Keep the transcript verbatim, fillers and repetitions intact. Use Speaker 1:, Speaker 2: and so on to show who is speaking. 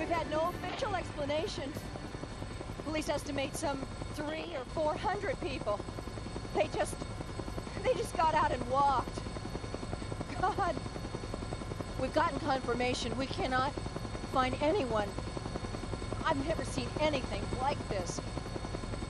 Speaker 1: We've had no official explanation. Police estimate some three or four hundred people. They just... they just got out and walked. God. We've gotten confirmation. We cannot find anyone. I've never seen anything like this.